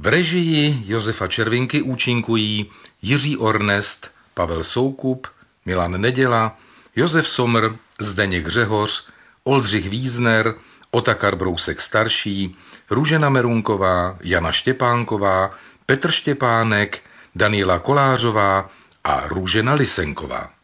režii Josefa Červinky účinkují Jiří Ornest, Pavel Soukup, Milan Neděla, Josef Somr, Zdeněk Řehoř, Oldřich Vízner, Otakar Brousek starší, Růžena Merunková, Jana Štěpánková, Petr Štěpánek, Daniela Kolářová a Růžena Lisenková.